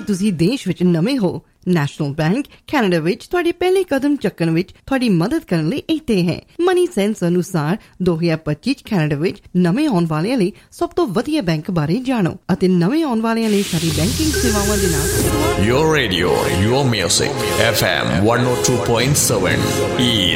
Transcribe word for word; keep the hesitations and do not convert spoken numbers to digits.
ਤੁਸੀਂ ਦੇਸ਼ ਵਿੱਚ ਨਵੇਂ ਹੋ, ਨੈਸ਼ਨਲ ਬੈਂਕ ਕੈਨੇਡਾ ਵਿੱਚ ਤੁਹਾਡੇ ਪਹਿਲੇ ਕਦਮ ਚੱਕਣ ਵਿੱਚ ਤੁਹਾਡੀ ਮਦਦ ਕਰਨ ਲਈ ਇੱਥੇ ਹੈ। ਮਨੀ ਸੈਂਸ ਅਨੁਸਾਰ ਦੋ ਹਜ਼ਾਰ ਪੱਚੀ ਚ ਕੈਨੇਡਾ ਵਿੱਚ ਨਵੇਂ ਆਉਣ ਵਾਲਿਆਂ ਲਈ ਸਭ ਤੋਂ ਵਧੀਆ ਬੈਂਕ ਬਾਰੇ ਜਾਣੋ ਅਤੇ ਨਵੇਂ ਆਉਣ ਵਾਲਿਆਂ ਲਈ ਸਾਡੀ ਬੈਂਕਿੰਗ ਸੇਵਾਵਾਂ ਦੇ ਨਾਲ। Your radio, your music, F M one oh two point seven is